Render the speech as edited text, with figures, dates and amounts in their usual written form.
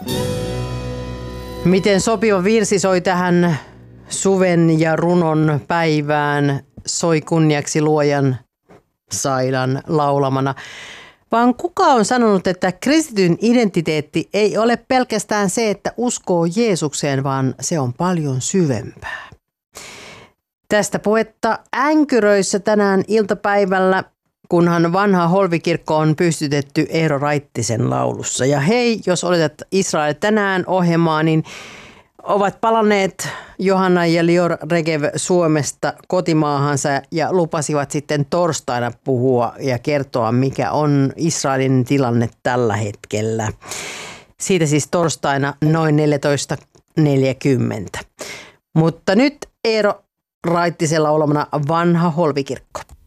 Miten sopiva virsi soi tähän suven ja runon päivään, soi kunniaksi luojan saidan laulamana. Vaan kuka on sanonut, että kristityn identiteetti ei ole pelkästään se, että uskoo Jeesukseen, vaan se on paljon syvempää. Tästä puhetta änkyröissä tänään iltapäivällä, kunhan vanha Holvikirkko on pystytetty Eero Raittisen laulussa. Ja hei, jos odotat Israel tänään ohjelmaa, niin ovat palanneet Johanna ja Lior Regev Suomesta kotimaahansa ja lupasivat sitten torstaina puhua ja kertoa, mikä on Israelin tilanne tällä hetkellä. Siitä siis torstaina noin 14.40. Mutta nyt Eero Raittisella olemana vanha Holvikirkko.